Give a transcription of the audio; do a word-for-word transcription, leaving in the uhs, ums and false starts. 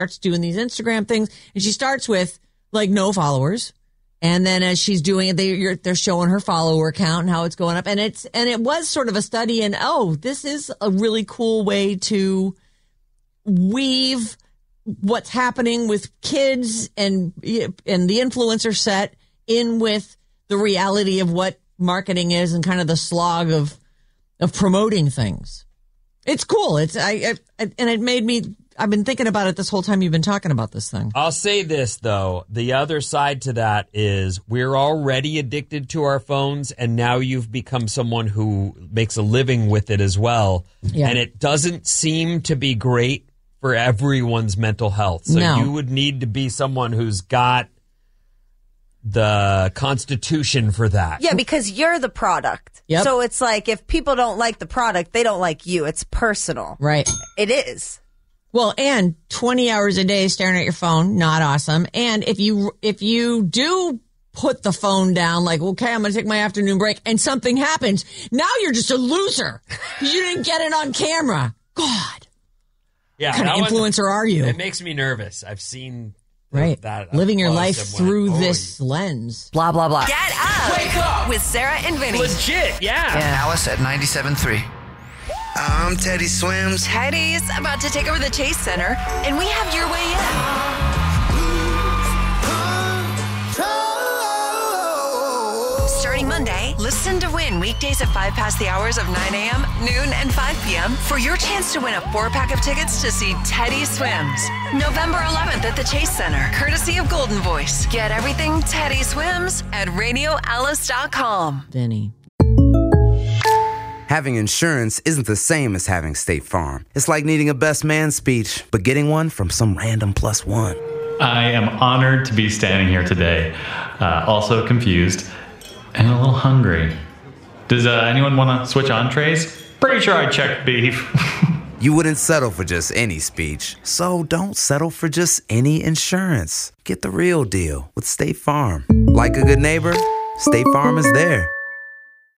starts doing these Instagram things, and she starts with like no followers. And then as she's doing it, they, you're, they're showing her follower count and how it's going up. And it's, and it was sort of a study in, oh, this is a really cool way to weave what's happening with kids and, and the influencer set in with the reality of what marketing is and kind of the slog of, of promoting things. It's cool. It's, I, I, and it made me, I've been thinking about it this whole time you've been talking about this thing. I'll say this, though. The other side to that is we're already addicted to our phones, and now you've become someone who makes a living with it as well. Yeah. And it doesn't seem to be great for everyone's mental health. So no. you would need to be someone who's got the constitution for that. Yeah, because you're the product. Yep. So it's like if people don't like the product, they don't like you. It's personal. Right. It is. Well, and twenty hours a day staring at your phone, not awesome. And if you if you do put the phone down, like, okay, I'm going to take my afternoon break, and something happens, now you're just a loser because you didn't get it on camera. God. Yeah, what kind of influencer one, are you? It makes me nervous. I've seen right. that. Living your life through went, this lens. Blah, blah, blah. Get up. Wake up. With Sarah and Vinny. Legit, yeah. yeah. Alice at ninety-seven point three. I'm Teddy Swims. Teddy's about to take over the Chase Center, and we have your way in. Starting Monday, listen to win weekdays at five past the hours of nine a.m., noon, and five p.m. for your chance to win a four-pack of tickets to see Teddy Swims. November eleventh at the Chase Center, courtesy of Golden Voice. Get everything Teddy Swims at radio alice dot com. Vinny. Having insurance isn't the same as having State Farm. It's like needing a best man speech, but getting one from some random plus one. I am honored to be standing here today, uh, also confused and a little hungry. Does uh, anyone want to switch entrees? Pretty sure I checked beef. You wouldn't settle for just any speech, so don't settle for just any insurance. Get the real deal with State Farm. Like a good neighbor, State Farm is there.